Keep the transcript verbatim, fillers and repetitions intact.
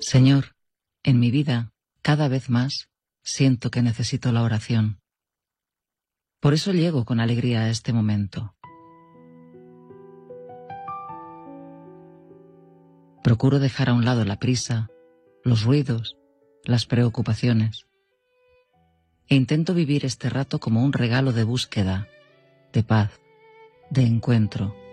Señor, en mi vida, cada vez más, siento que necesito la oración. Por eso llego con alegría a este momento. Procuro dejar a un lado la prisa, los ruidos, las preocupaciones. E intento vivir este rato como un regalo de búsqueda, de paz, de encuentro.